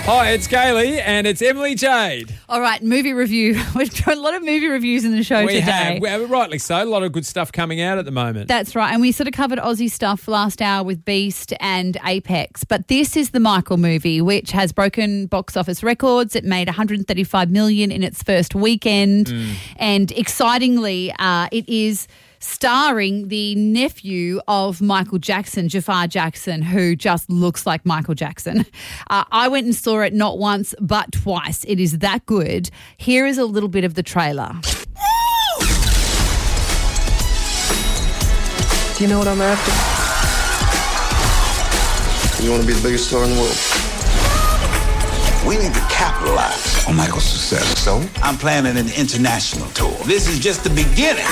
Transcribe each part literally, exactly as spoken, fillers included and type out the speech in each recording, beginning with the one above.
Hi, it's Kaylee and it's Emily Jade. All right, movie review. We've done a lot of movie reviews in the show we today. Have, we have, rightly so. A lot of good stuff coming out at the moment. That's right. And we sort of covered Aussie stuff last hour with Beast and Apex. But this is the Michael movie, which has broken box office records. It made one hundred thirty-five million dollars in its first weekend. Mm. And excitingly, uh, it is starring the nephew of Michael Jackson, Jafar Jackson, who just looks like Michael Jackson. Uh, I went and saw it not once but twice. It is that good. Here is a little bit of the trailer. Do you know what I'm after? You want to be the biggest star in the world? We need to capitalize on Michael's success. So I'm planning an international tour. This is just the beginning.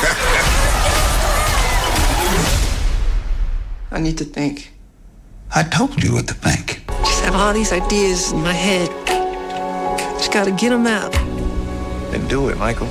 I need to think. I told you what to think. Just have all these ideas in my head. Just got to get them out. Then do it, Michael.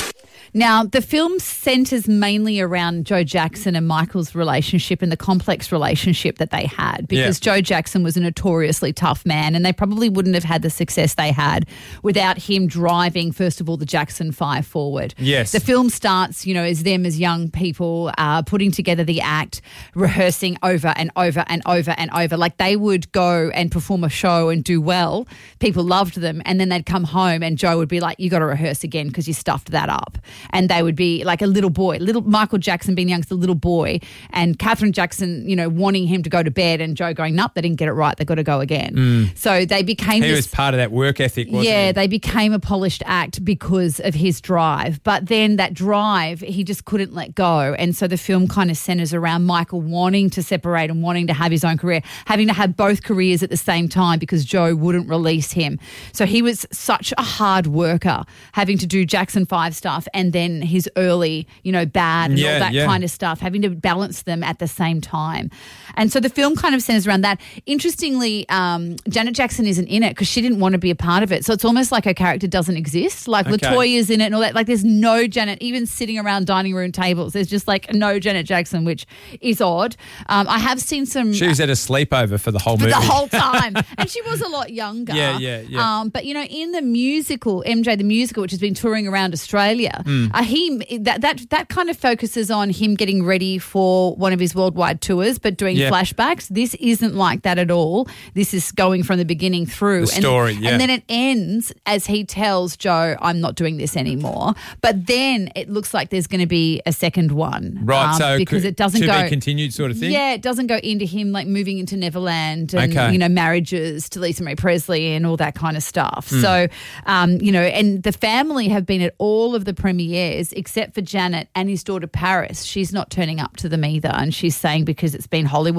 Now, the film centres mainly around Joe Jackson and Michael's relationship and the complex relationship that they had, because yeah. Joe Jackson was a notoriously tough man, and they probably wouldn't have had the success they had without him driving, first of all, the Jackson Five forward. Yes. The film starts, you know, as them as young people uh, putting together the act, rehearsing over and over and over and over. Like, they would go and perform a show and do well. People loved them, and then they'd come home and Joe would be like, you got to rehearse again because you stuffed that up. And they would be like a little boy, little Michael Jackson being youngest, a little boy, and Catherine Jackson, you know, wanting him to go to bed, and Joe going, nope, they didn't get it right, they've got to go again. Mm. So they became He this, was part of that work ethic, wasn't yeah, he? Yeah, they became a polished act because of his drive. But then that drive, he just couldn't let go. And so the film kind of centres around Michael wanting to separate and wanting to have his own career, having to have both careers at the same time because Joe wouldn't release him. So he was such a hard worker, having to do Jackson five stuff and then his early, you know, bad and yeah, all that yeah. kind of stuff, having to balance them at the same time. And so the film kind of centers around that. Interestingly, um, Janet Jackson isn't in it because she didn't want to be a part of it. So it's almost like her character doesn't exist. Like okay. LaToya's in it and all that. Like, there's no Janet, even sitting around dining room tables. There's just like no Janet Jackson, which is odd. Um, I have seen some. She was at a sleepover for the whole for movie. the whole time. And she was a lot younger. Yeah, yeah, yeah. Um, but, you know, in the musical, M J the Musical, which has been touring around Australia, mm. uh, he that, that that kind of focuses on him getting ready for one of his worldwide tours, but doing yeah. flashbacks. This isn't like that at all. This is going from the beginning through. The story, and, yeah. And then it ends as he tells Joe, I'm not doing this anymore. But then it looks like there's going to be a second one. Right, um, so because it doesn't to go, be continued sort of thing? Yeah, it doesn't go into him like moving into Neverland and, okay. you know, marriages to Lisa Marie Presley and all that kind of stuff. Mm. So, um, you know, and the family have been at all of the premieres except for Janet and his daughter Paris. She's not turning up to them either, and she's saying because it's been Hollywood